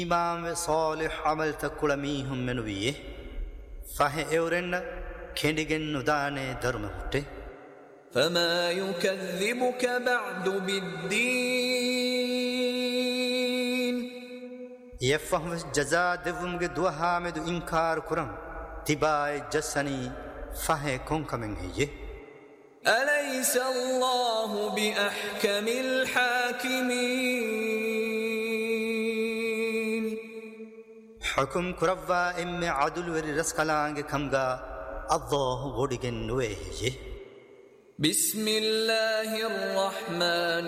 إمام صالح عمل تقول ميهم منويه فه أورن كندجن ندانه درمهته فما يكذبك بعد بالدين يفهم جزاء دفم دوها مد إنكار كرم تباي جسني فه كونك من هي أليس الله بأحكم الحاكمين حكم كروا إم عدل ورسكلانج كمغا الله وديجن نويه بسم الله الرحمن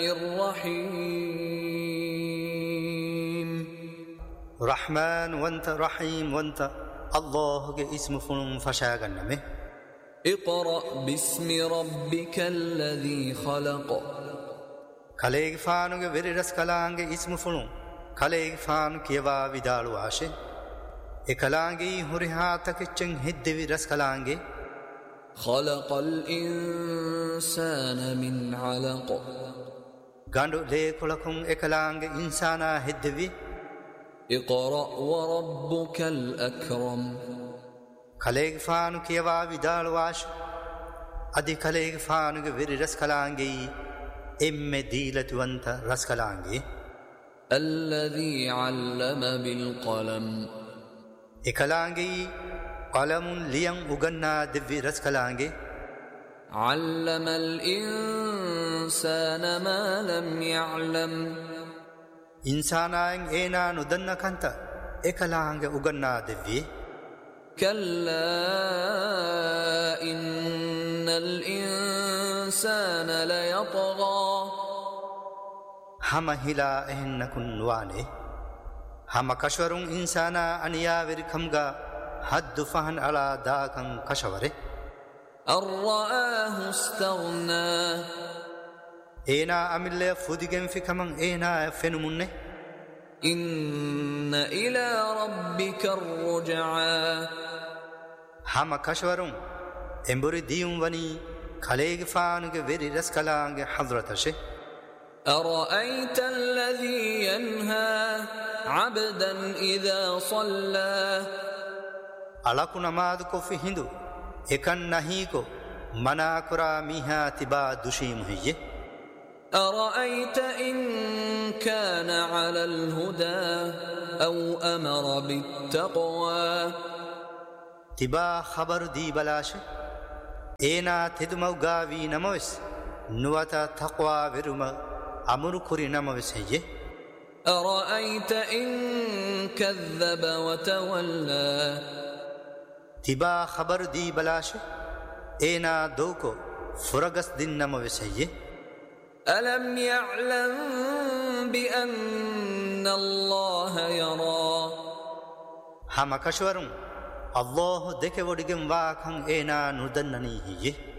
الرحيم رحمن وانت رحيم وانت الله اسم فنون فشاغنمه اقرأ باسم ربك الذي خلق كليغ فانو غير رسكلانج اسم فنون كليغ فان كيوا vidaalu ashe ekalaangi huriha takchen hiddevi raskalaange خلق الإنسان من علق gandu le kulakun ekalaange insana hiddevi اقرأ وربك الأكرم كليغ فانو كيوا vidaalu ashe adi كليغ فانو غير raskalaange emme deelatu anta raskalaange الذي علم بالقلم ekalaange قلم ليان uganna devvi raskalaange علم الإنسان ما لم يعلم insanaen ena nudanna kanta ekalaange uganna devvi كلا إن الإنسان ليطغى hama hila ehennakun nuwane hama kashwarun insana aniya verkamga haddu fahan ala daakan kashaware أن رآه استغنى ena amille fudigen fikaman ena fenumunne إن إلى ربك الرجعى hama kashwarun emburi diyum wani kalege faanuge veri raskalaange hadratashe أرأيت الذي ينهى عبدا إذا صلى alaku namadu ko fi hindu ekan nahi ko manakura miha tiba dushim hiye أرأيت إن كان على الهدى أو أمر بالتقوى tiba khabar di balashe ena tedumau gavi namois nuwata taqwa veruma amuru kuri namois hiye أرأيت إن كذب وتولى tiba khabar di balashe ena doko furagas din namois hiye ألم يعلم بأن الله يرى hama kashwarun Allah deke wodigem wa kan ena nudannani hiye